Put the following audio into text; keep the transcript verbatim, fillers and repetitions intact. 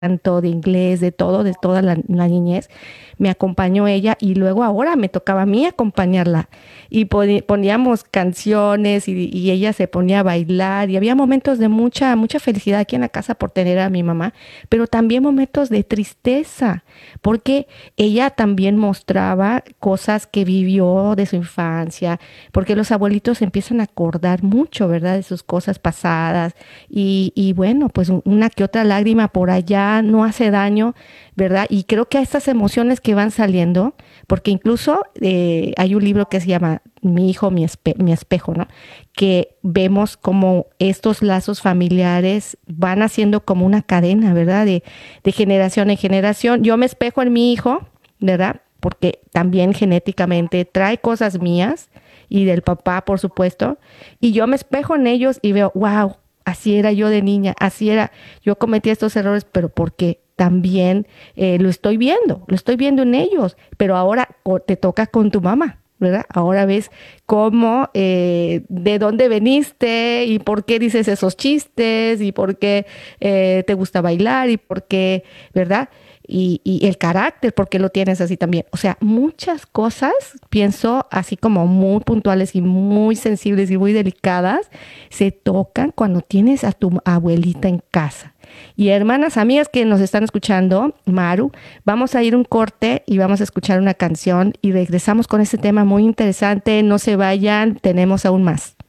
canto, de inglés, de todo, de toda la, la niñez, me acompañó ella y luego ahora me tocaba a mí acompañarla. Y poni- poníamos canciones y, y ella se ponía a bailar y había momentos de mucha, mucha felicidad aquí en la casa por tener a mi mamá, pero también momentos de tristeza, porque ella también mostraba cosas que vivió de su infancia, porque los abuelitos se empiezan a acordar mucho, ¿verdad? De sus cosas pasadas y, y bueno, pues un- una que otra lágrima por allá no hace daño, ¿verdad? Y creo que a estas emociones que van saliendo, porque incluso eh, hay un libro que se llama Mi hijo, mi, espe- mi espejo, ¿no? Que vemos como estos lazos familiares van haciendo como una cadena, ¿verdad? De, de generación en generación. Yo me espejo en mi hijo, ¿verdad? Porque también genéticamente trae cosas mías y del papá, por supuesto, y yo me espejo en ellos y veo, wow, así era yo de niña, así era, yo cometí estos errores, pero porque también eh, lo estoy viendo, lo estoy viendo en ellos, pero ahora o te toca con tu mamá, ¿verdad? Ahora ves cómo, eh, de dónde veniste y por qué dices esos chistes y por qué eh, te gusta bailar y por qué, ¿verdad? Y, y el carácter, porque lo tienes así también. O sea, muchas cosas, pienso, así como muy puntuales y muy sensibles y muy delicadas, se tocan cuando tienes a tu abuelita en casa. Y hermanas, amigas que nos están escuchando, Maru, vamos a ir un corte y vamos a escuchar una canción y regresamos con este tema muy interesante. No se vayan, tenemos aún más.